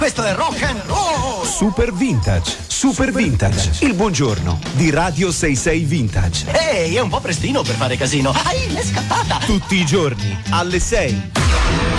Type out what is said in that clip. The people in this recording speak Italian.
Questo è rock and roll! Super Vintage, Super Vintage, il buongiorno di Radio 66 Vintage. Ehi, è un po' prestino per fare casino. Ai, l'è scappata! Tutti i giorni, alle 6.